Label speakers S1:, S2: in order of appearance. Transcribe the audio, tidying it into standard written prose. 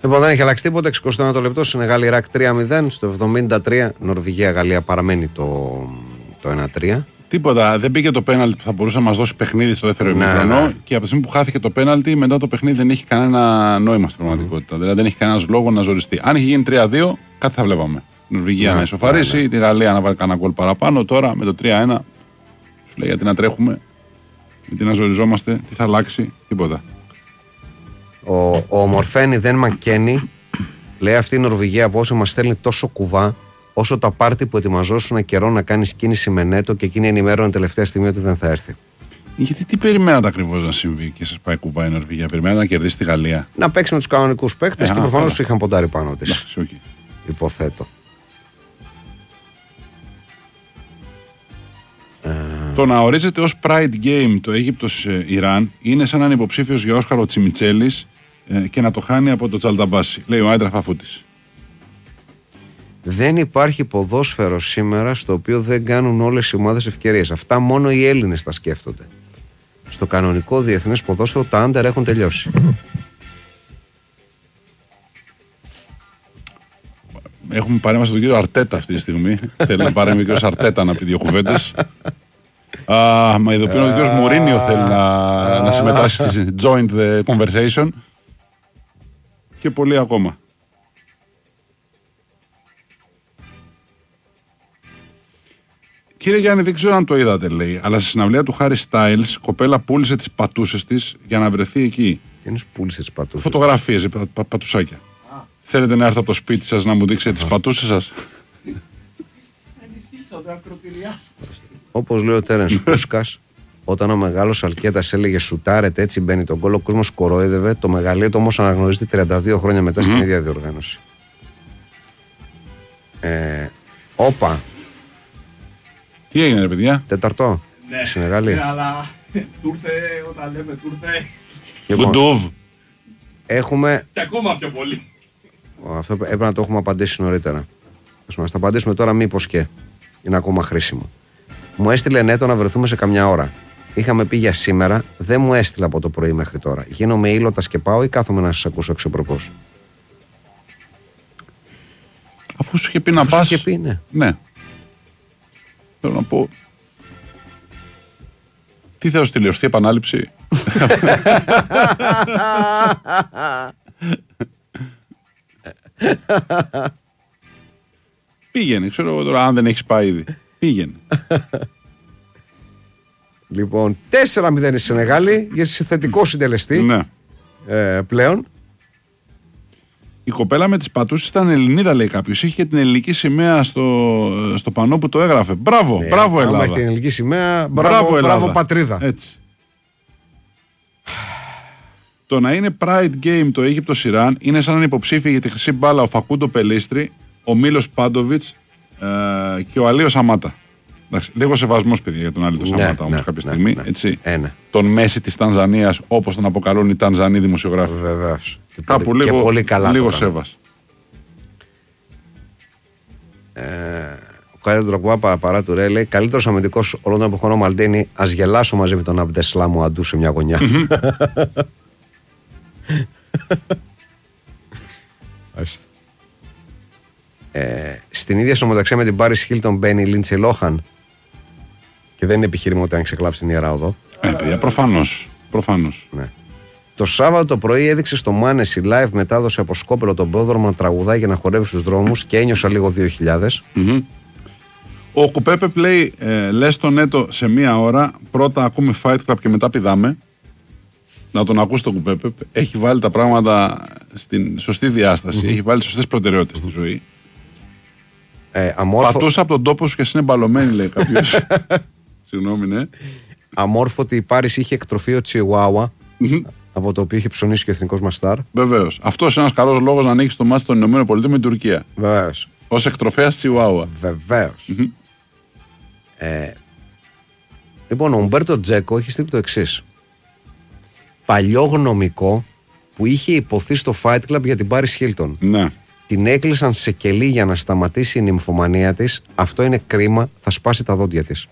S1: Λοιπόν, δεν έχει αλλάξει τίποτα. 61 το λεπτό. Σενεγάλη Ιράκ 3-0. Στο 73 Νορβηγία-Γαλλία παραμένει το 1-3.
S2: Τίποτα. Δεν πήγε το πέναλτι που θα μπορούσε να μας δώσει παιχνίδι στο δεύτερο ημίχρονο. Ναι. Και από τη στιγμή που χάθηκε το πέναλτι, μετά το παιχνίδι δεν έχει κανένα νόημα στην πραγματικότητα. Δηλαδή δεν έχει κανένα λόγο να ζοριστεί. Αν είχε γίνει 3-2, κάτι θα βλέπαμε. Η Νορβηγία να ισοφαρίσει, τη Γαλλία να βάλει κανένα γκολ παραπάνω. Τώρα με το 3-1, σου λέει γιατί να τρέχουμε, γιατί να ζοριζόμαστε, τι θα αλλάξει, τίποτα.
S1: Ο Μορφένι δεν μακένει. Λέει αυτή η Νορβηγία απόψε μας στέλνει τόσο κουβά όσο τα πάρτι που ετοιμαζόσουν καιρό να κάνεις κίνηση με νέτο και εκείνη ενημέρωνε τελευταία στιγμή ότι δεν θα έρθει.
S2: Γιατί τι περιμένατε ακριβώς να συμβεί και σας πάει κουβά η Νορβηγία? Περιμένατε να κερδίσει τη Γαλλία?
S1: Να παίξει με τους κανονικούς παίκτες και προφανώς είχαν ποντάρει πάνω της. Υποθέτω.
S2: Το να ορίζεται ως Pride Game το Αίγυπτος-Ιράν είναι σαν να είναι υποψήφιος για Όσκαρο Τσιμιτσέλης και να το χάνει από το Τσαλταμπάσι, λέει ο Άιντραχτ Αφούτης.
S1: Δεν υπάρχει ποδόσφαιρο σήμερα στο οποίο δεν κάνουν όλες οι ομάδες ευκαιρίες. Αυτά μόνο οι Έλληνες τα σκέφτονται. Στο κανονικό διεθνές ποδόσφαιρο τα άντερ έχουν τελειώσει.
S2: Έχουμε παρέμβαση τον κύριο Αρτέτα αυτή τη στιγμή. Θέλει να παρέμβει ο κύριος Αρτέτα να πει δύο κουβέντες. Μα ειδοποιούν ο κύριος Μουρίνιο θέλει να συμμετάσχει στη Joint the Conversation. Και πολύ ακόμα. Κύριε Γιάννη, δεν ξέρω αν το είδατε, λέει, αλλά στη συναυλία του Χάρι Στάιλς, κοπέλα πούλησε τις πατούσες της για να βρεθεί εκεί.
S1: Ποιος πούλησε τις πατούσες?
S2: Φωτογραφίες, πατουσάκια. Θέλετε να έρθω από το σπίτι σας να μου δείξετε τις πατούσες σας?
S1: Όπως λέει ο Τέρενς Πούσκας, όταν ο μεγάλος Αλκέτας έλεγε σουτάρετε έτσι μπαίνει τον γκολ, ο κόσμος κορόιδευε. Το μεγαλύτερο όμως αναγνωρίζεται 32 χρόνια μετά στην ίδια διοργάνωση. Όπα.
S2: Τι έγινε, ρε παιδιά?
S1: Τέταρτο.
S3: Ναι,
S1: Σενεγάλη.
S3: ναι, αλλά τούρθε όταν λέμε τούρθε.
S1: Λοιπόν, έχουμε.
S3: Και ακόμα πιο πολύ.
S1: Αυτό έπρεπε να το έχουμε απαντήσει νωρίτερα. Ας μας τα απαντήσουμε τώρα, μήπως και είναι ακόμα χρήσιμο. Μου έστειλε νέτο να βρεθούμε σε καμιά ώρα. Είχαμε πει για σήμερα, δεν μου έστειλε από το πρωί μέχρι τώρα. Γίνομαι ήλωτας και πάω ή κάθομαι να σας ακούσω αξιοπρεπώς?
S2: Αφού σου είχε πει να πας.
S1: Σου είχε πει, ναι.
S2: Ναι. Θέλω να πω. Τι θέλω στη λιορθή επανάληψη? Πήγαινε, ξέρω εγώ τώρα αν δεν έχεις πάει ήδη. Πήγαινε.
S1: Λοιπόν, 4-0 η Σενεγάλη για θετικό συντελεστή.
S2: Ναι.
S1: Πλέον.
S2: Η κοπέλα με τις πατούσες ήταν Ελληνίδα, λέει κάποιος. Είχε και την ελληνική σημαία στο πανό που το έγραφε. Μπράβο, ναι, μπράβο Ελλάδα.
S1: Έχει την ελληνική σημαία, μπράβο πατρίδα.
S2: Έτσι. Το να είναι Pride Game το Αίγυπτος-Ιράν είναι σαν να είναι υποψήφιοι για τη χρυσή μπάλα ο Φακούντο Πελίστρη, ο Μίλος Πάντοβιτς και ο Αλίος Σαμάτα. Εντάξει, λίγο σεβασμός, παιδιά, για τον Αλίο Σαμάτα όμως κάποια στιγμή. Έτσι. Τον Μέση της Τανζανίας, όπως τον αποκαλούν οι Τανζανοί δημοσιογράφοι.
S1: Βεβαίως.
S2: Κάπου
S1: πολύ καλά
S2: λίγο
S1: τώρα.
S2: σέβας.
S1: Ο Κάριλ Ντρογκμπά παρά του Ρέ λέει: καλύτερος αμυντικός όλων των εποχών ο Μαλντίνι. Ας γελάσω μαζί με τον Αμπτεσλάμου Αντού σε μια γωνιά. Στην ίδια σωματαξία με την Πάρις Χίλτον μπαίνει η Λίντσεϊ Λόχαν. Και δεν είναι επιχείρημα ότι αν ξεκλάψει την Ιερά Οδό.
S2: Παιδιά, προφανώς.
S1: Ναι. Το Σάββατο το πρωί έδειξε στο Μάνεση live μετάδοση από Σκόπελο τον πρόδρομο να τραγουδάει για να χορεύει στους δρόμους και ένιωσα λίγο 2000.
S2: Ο Κουπέπε λέει: λες τον Νέτο σε μία ώρα. Πρώτα ακούμε Fight Club και μετά πηδάμε. Να τον ακούσει τον Κουπέπε. Έχει βάλει τα πράγματα στην σωστή διάσταση. Έχει βάλει σωστές προτεραιότητες στη ζωή. Πατούσα από τον τόπο σου και εσύ είναι μπαλωμένη, λέει κάποιος. Συγγνώμη, ναι.
S1: Αμόρφωτη η Πάρις είχε εκτροφεί ο Τσιουάουα. Από το οποίο είχε ψωνίσει και ο εθνικός μας στάρ.
S2: Βεβαίως. Αυτός είναι ένας καλός λόγος να ανοίξει το μάτι των ΗΠΑ με την Τουρκία.
S1: Βεβαίως.
S2: Ως εκτροφέας Τσιουάουα.
S1: Βεβαίως. Λοιπόν, ο Ουμπέρτο Τζέκο έχει στείλει το εξής. Παλιό γνωμικό που είχε υποθεί στο Fight Club για την Πάρις Χίλτον.
S2: Ναι.
S1: Την έκλεισαν σε κελί για να σταματήσει η νυμφωμανία της. Αυτό είναι κρίμα, θα σπάσει τα δόντια της.